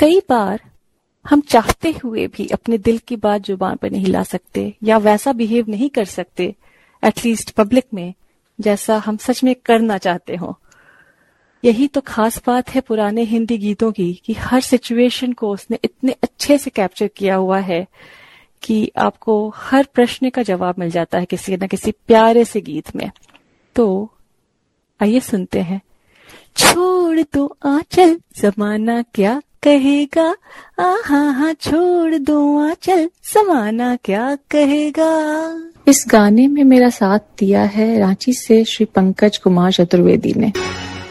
कई बार हम चाहते हुए भी अपने दिल की बात जुबान पर नहीं ला सकते या वैसा बिहेव नहीं कर सकते, एटलीस्ट पब्लिक में, जैसा हम सच में करना चाहते हो। यही तो खास बात है पुराने हिंदी गीतों की कि हर सिचुएशन को उसने इतने अच्छे से कैप्चर किया हुआ है कि आपको हर प्रश्न का जवाब मिल जाता है किसी न किसी प्यारे से गीत में। तो आइए सुनते हैं। छोड़ दो आंचल जमाना क्या कहेगा, आहा छोड़ दो आंचल जमाना क्या कहेगा। इस गाने में मेरा साथ दिया है रांची से श्री पंकज कुमार चतुर्वेदी ने।